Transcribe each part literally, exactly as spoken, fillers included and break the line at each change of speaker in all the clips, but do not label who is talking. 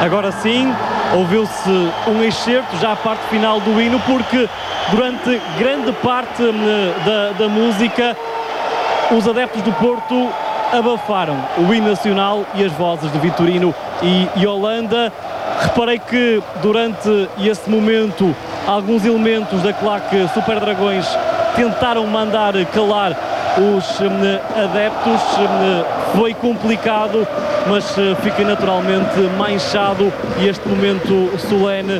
Agora sim, ouviu-se um excerto já à parte final do hino, porque durante grande parte da, da música os adeptos do Porto abafaram o hino nacional e as vozes de Vitorino e Yolanda. Reparei que durante esse momento alguns elementos da claque Super Dragões tentaram mandar calar os adeptos. Foi complicado, mas fica naturalmente manchado este momento solene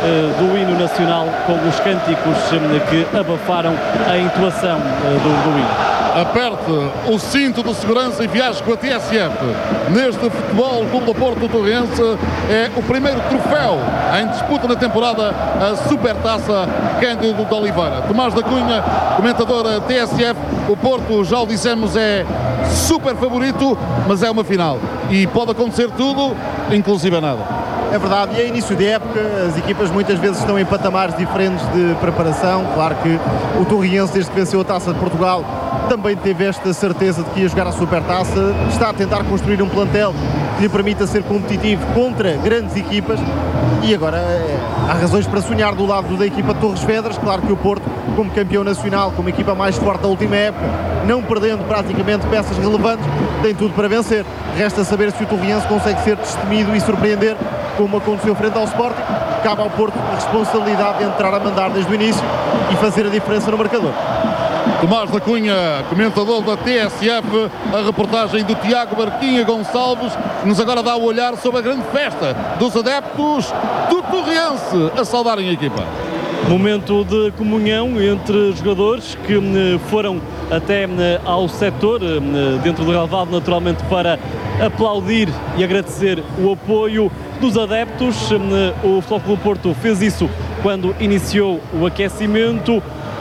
do hino nacional, com os cânticos que abafaram a entoação do, do hino.
Aperte o cinto de segurança e viaje com a T S F. Neste Futebol Clube do Porto Torrense é o primeiro troféu em disputa na temporada, a Supertaça Cândido de Oliveira. Tomás da Cunha, comentador T S F. O Porto, já o dissemos, é super favorito, mas é uma final e pode acontecer tudo, inclusive nada.
É verdade, e é início de época, as equipas muitas vezes estão em patamares diferentes de preparação. Claro que o Torriense, desde que venceu a Taça de Portugal, também teve esta certeza de que ia jogar a Supertaça. Está a tentar construir um plantel que lhe permita ser competitivo contra grandes equipas, e agora é, há razões para sonhar do lado da equipa de Torres Vedras. Claro que o Porto, como campeão nacional, como equipa mais forte da última época, não perdendo praticamente peças relevantes, tem tudo para vencer. Resta saber se o Torriense consegue ser destemido e surpreender, como aconteceu frente ao Sporting. Cabe ao Porto a responsabilidade de entrar a mandar desde o início e fazer a diferença no marcador.
Tomás da Cunha, comentador da T S F, a reportagem do Tiago Barquinha Gonçalves, que nos agora dá o olhar sobre a grande festa dos adeptos do Torriense a saudarem a equipa.
Momento de comunhão entre jogadores que foram até ao setor dentro do relvado, naturalmente, para aplaudir e agradecer o apoio dos adeptos. O Futebol Clube do Porto fez isso quando iniciou o aquecimento.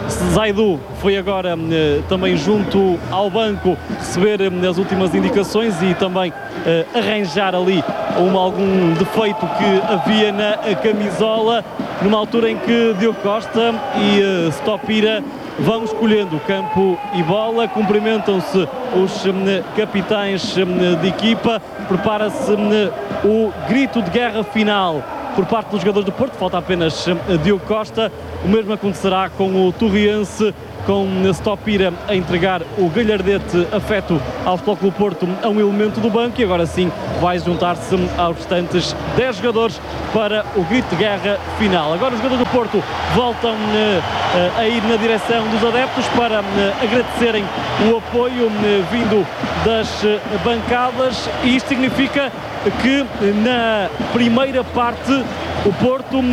Zaidu foi agora eh, também junto ao banco receber eh, as últimas indicações e também eh, arranjar ali um, algum defeito que havia na camisola, numa altura em que Diogo Costa e eh, Stopira vão escolhendo campo e bola. Cumprimentam-se os eh, capitães eh, de equipa. Prepara-se eh, o grito de guerra final por parte dos jogadores do Porto. Falta apenas uh, Diogo Costa. O mesmo acontecerá com o Torriense, com Stopira a entregar o galhardete afeto ao Futebol Clube do Porto a um elemento do banco, e agora sim vai juntar-se aos restantes dez jogadores para o grito de guerra final. Agora os jogadores do Porto voltam uh, uh, a ir na direção dos adeptos para uh, agradecerem o apoio uh, vindo das uh, bancadas, e isto significa que na primeira parte o Porto